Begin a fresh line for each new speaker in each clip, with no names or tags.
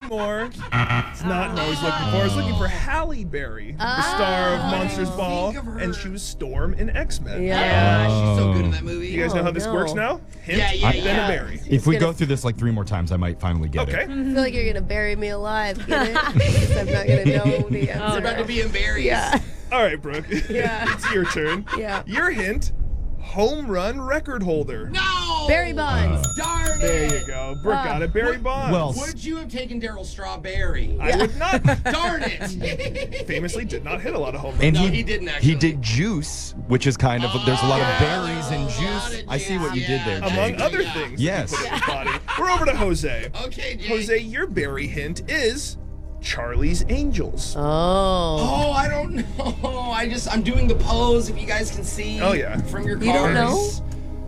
Barrymore. It's not who I was looking for. I was looking for Halle Berry, the star of Monsters Ball, and she was Storm in X-Men.
Yeah, she's so good in that movie.
You guys know how this works now? Hint,
Yeah.
then a Barry.
If we go through this like 3 more times, I might finally get it.
Okay.
I feel like you're gonna bury me alive. Get it? Because I'm not gonna know the answer.
It's about to be embarrassed.
Yeah.
All right, Brooke.
Yeah.
It's your turn.
Yeah.
Your hint, home run record holder.
No!
Barry Bonds.
Darn it!
There you go. Brooke got it. Barry Bonds.
Well,
Would you have taken Daryl Strawberry?
I would not.
Darn it!
Famously did not hit a lot of home runs.
and
No, he didn't
He
actually.
did juice, which is kind of there's a lot of berries
a
in
lot
juice.
of
I see what you did there,
juice,
Among
Jake.
other
Yeah.
things.
Yes.
That he put in his body. We're over to Jose.
Okay, Jake.
Jose, your berry hint is Charlie's Angels.
Oh.
Oh, I don't know. I'm doing the pose. If you guys can see.
Oh, yeah.
From your cars.
You don't know?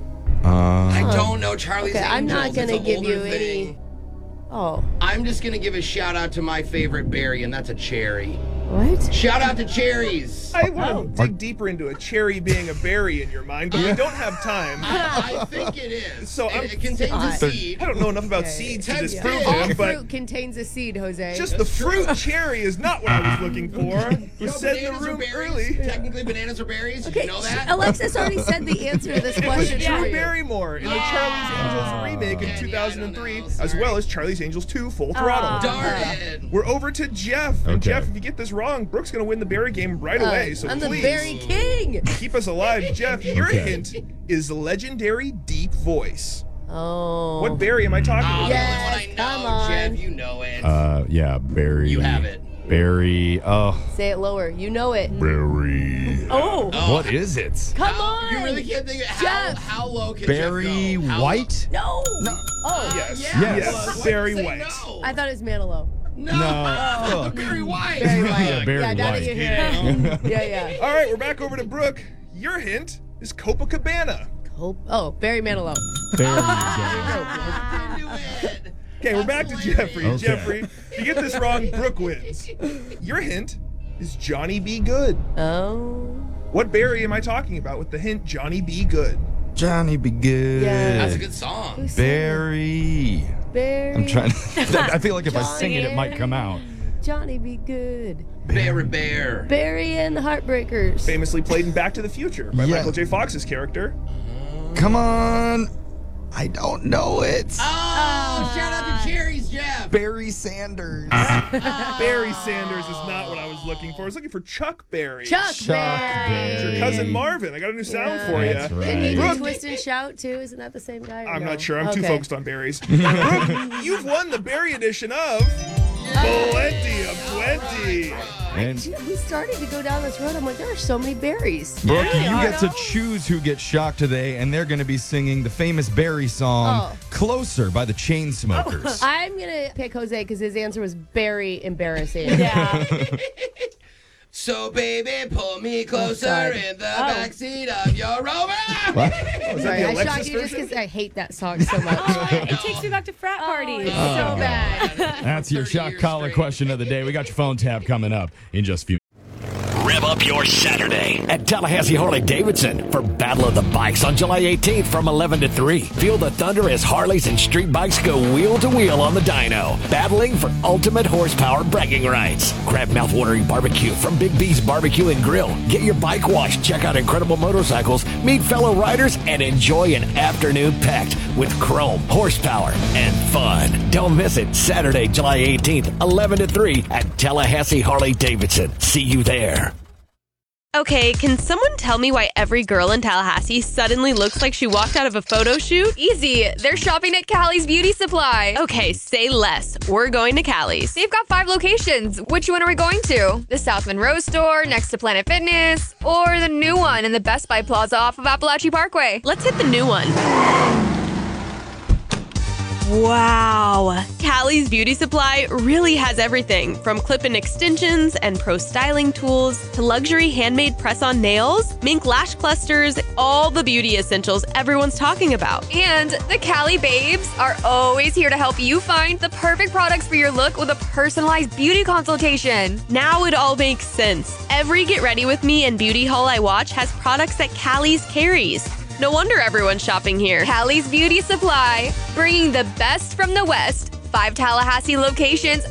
I don't know Charlie's
Okay,
Angels.
I'm not gonna
It's an
give
older
you any.
thing.
Oh.
I'm just gonna give a shout out to my favorite berry, and that's a cherry.
What?
Shout out to cherries.
I want to dig deeper into a cherry being a berry in your mind, but we don't have time.
I think it is.
So
it contains a seed.
I don't know enough about seeds to
Okay.
disprove
All
them, but
fruit contains a seed, Jose.
just the fruit cherry is not what I was looking for. It
You
was
know,
said in the
bananas are
room
berries.
early.
Technically, bananas are berries. Did you know that?
Alexis already said the answer to this
It was
question.
Drew
for you.
Barrymore in the Charlie's Angels remake in
Yeah, I
2003,
don't know.
as well as Charlie's Angels 2 Full Throttle.
Darn it.
We're over to Jeff. And
Okay.
Jeff, if you get this wrong, Brooke's going to win the berry game right away. So
I'm
please
the berry king.
keep us alive. Jeff, your
Okay.
hint is legendary deep voice.
Oh.
What berry am I talking
Oh,
about?
the
Yes,
only one I
come
know,
on.
Jeff. You know it.
Yeah, berry.
You have it.
Berry. Oh,
Say it lower. You know it.
berry.
Oh.
What is it?
Come on.
You really can't think of
Jeff.
how low can
Berry
Jeff go? How
white?
No.
No.
Oh.
Yes.
Yeah,
Yes.
why did
Berry
you say
white.
No.
I thought it was Manilow.
No.
No. Look.
Berry white.
Berry white.
Yeah, berry
yeah, now that
white.
you hear it. Yeah, yeah.
All right, we're back over to Brooke. Your hint is Copacabana.
Oh, Barry Manilow.
Berry.
Into it.
Okay, we're back to Jeffrey.
Okay.
Jeffrey, if you get this wrong, Brooke wins. Your hint is Johnny B. Good.
Oh.
What berry am I talking about with the hint Johnny B. Good?
Johnny be good.
Yeah.
That's a good song.
Who sang
Berry.
it? Barry.
I'm trying. I feel like if I sing it, it might come out.
Johnny be good.
Berry Bear.
Barry and the Heartbreakers.
Famously played in Back to the Future by
Yeah.
Michael J. Fox's character.
Come on. I don't know it.
Oh, shout out to Cherries, Jeff.
Barry Sanders.
Barry Sanders is not what I was looking for. I was looking for Chuck Berry.
Chuck
Berry.
Your cousin Marvin. I got a new sound for you.
That's
Didn't he
right.
do Twist and Shout too? Isn't that the same guy? or
I'm
no?
not sure. I'm too
Okay.
focused on berries. Brooke, you've won the berry edition of Plenty of Plenty.
And
We started to go down this road. I'm like, there are so many berries.
Brooke, you get to choose who gets shocked today, and they're going to be singing the famous Barry song
Oh.
"Closer" by the Chainsmokers.
I'm gonna pick Jose because his answer was very embarrassing.
Yeah.
So, baby, pull me closer
sorry.
in the backseat of your Rover.
Was that
Sorry,
the
I
Alexis
shocked you just
version?
because I hate that song so much.
It takes me back to frat parties.
It's so bad.
That's your
30
shock
years
collar
straight.
question of the day. We got your phone tab coming up in just a few.
Rev up your Saturday at Tallahassee Harley-Davidson for Battle of the Bikes on July 18th from 11 to 3. Feel the thunder as Harleys and street bikes go wheel to wheel on the dyno, battling for ultimate horsepower bragging rights. Grab mouthwatering barbecue from Big B's Barbecue and Grill. Get your bike washed, check out incredible motorcycles, meet fellow riders, and enjoy an afternoon packed with chrome, horsepower, and fun. Don't miss it. Saturday, July 18th, 11 to 3 at Tallahassee Harley-Davidson. See you there.
Okay, can someone tell me why every girl in Tallahassee suddenly looks like she walked out of a photo shoot? Easy, they're shopping at Callie's Beauty Supply. Okay, say less. We're going to Callie's.
They've got 5 locations. Which one are we going to? The South Monroe store next to Planet Fitness, or the new one in the Best Buy Plaza off of Appalachie Parkway?
Let's hit the new one. Wow. Callie's Beauty Supply really has everything from clip-in extensions and pro styling tools to luxury handmade press-on nails, mink lash clusters, all the beauty essentials everyone's talking about.
And the Callie Babes are always here to help you find the perfect products for your look with a personalized beauty consultation.
Now it all makes sense. Every Get Ready With Me and beauty haul I watch has products that Callie's carries. No wonder everyone's shopping here.
Callie's Beauty Supply, bringing the best from the West. 5 Tallahassee locations